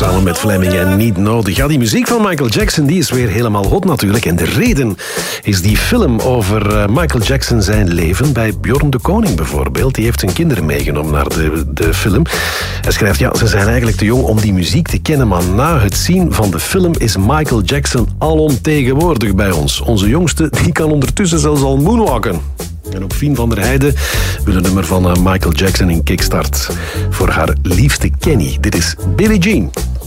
samen met Fleming en Niet Nodig. Ja, die muziek van Michael Jackson die is weer helemaal hot natuurlijk. En de reden is die film over Michael Jackson zijn leven. Bij Bjorn de Koning bijvoorbeeld. Die heeft zijn kinderen meegenomen naar de film. Hij schrijft, ja, ze zijn eigenlijk te jong om die muziek te kennen. Maar na het zien van de film is Michael Jackson alomtegenwoordig bij ons. Onze jongste die kan ondertussen zelfs al moonwalken. En ook Fien van der Heijden wil een nummer van Michael Jackson in Kickstart voor haar liefste Kenny. Dit is Billie Jean.